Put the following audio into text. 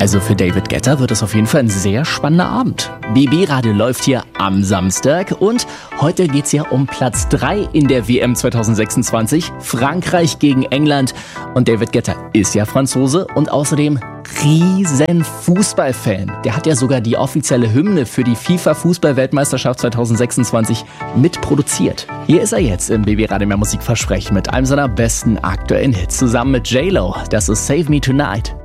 Also für David Guetta wird es auf jeden Fall ein sehr spannender Abend. BB Radio läuft hier am Samstag und heute geht's ja um Platz 3 in der WM 2026. Frankreich gegen England. Und David Guetta ist ja Franzose und außerdem riesen Fußballfan. Der hat ja sogar die offizielle Hymne für die FIFA-Fußball-Weltmeisterschaft 2026 mitproduziert. Hier ist er jetzt im BB Radio Mehr Musik versprechen mit einem seiner besten aktuellen Hits zusammen mit J-Lo. Das ist Save Me Tonight.